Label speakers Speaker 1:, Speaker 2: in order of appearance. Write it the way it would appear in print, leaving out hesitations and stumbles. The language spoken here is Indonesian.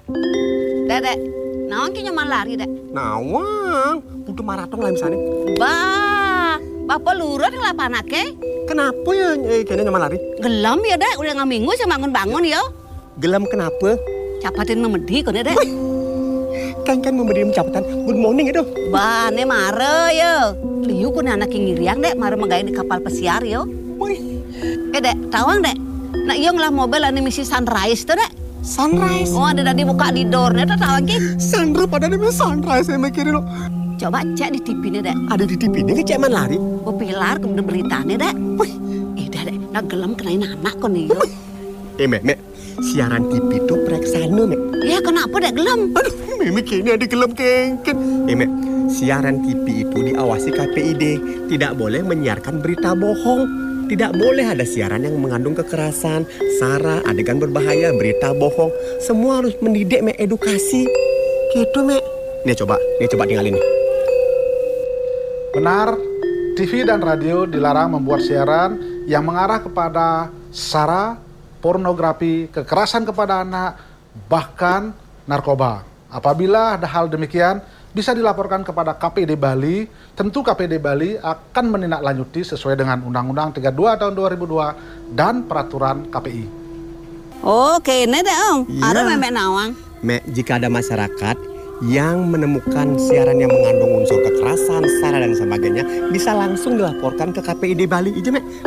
Speaker 1: Dek, nawang ki nyaman lari, Dek.
Speaker 2: Nawang, butuh maraton lah misalnya.
Speaker 1: Bapak lurut ngelapanake.
Speaker 2: Kenapa ya kayaknya nyaman lari?
Speaker 1: Gelam ya, Dek. Udah ngaminggu saya bangun-bangun ya.
Speaker 2: Gelam kenapa?
Speaker 1: Capatin memedi kok, Dek.
Speaker 2: Kan memberi capatan good morning itu.
Speaker 1: Ne mare ya. Liu kun anak yang ngiriang, Dek. Mare menggaya di kapal pesiar ya. Dek, tawang, Dek. Nah, iya ngelah mobil ane misi Sunrise tuh, Dek.
Speaker 2: Sunrise?
Speaker 1: Oh, ada tadi buka di door-nya tuh tawang ki.
Speaker 2: Sandra pada nih Sunrise saya mikirin lo.
Speaker 1: Coba cek di TV-nya, Dek.
Speaker 2: Ada di TV ini ke ceman lari?
Speaker 1: Oh, pilar kemudian beritanya, Dek. Dek. Nah, gelam kenain anak kok nih, yo.
Speaker 2: Mek. Siaran TV itu preksana, Mek.
Speaker 1: Ya, kenapa, Dek, gelam?
Speaker 2: Aduh, Mimi kayaknya ada gelam kengken. Mek, siaran TV itu diawasi KPID. Tidak boleh menyiarkan berita bohong. Tidak boleh ada siaran yang mengandung kekerasan, sara, adegan berbahaya, berita bohong. Semua harus mendidik, Mek, edukasi. Gitu, Mek. Nih coba tinggalin nih.
Speaker 3: Benar, TV dan radio dilarang membuat siaran yang mengarah kepada sara, pornografi, kekerasan kepada anak, bahkan narkoba. Apabila ada hal demikian, bisa dilaporkan kepada KPD Bali. Tentu KPD Bali akan menindaklanjuti sesuai dengan Undang-Undang 32 tahun 2002 dan Peraturan KPI.
Speaker 1: Oke, ini deh, Om.
Speaker 2: Iya.
Speaker 1: Ada memek nawang.
Speaker 2: Mek, jika ada masyarakat yang menemukan siaran yang mengandung unsur kekerasan, sara dan sebagainya, bisa langsung dilaporkan ke KPID Bali. Ije, Mek.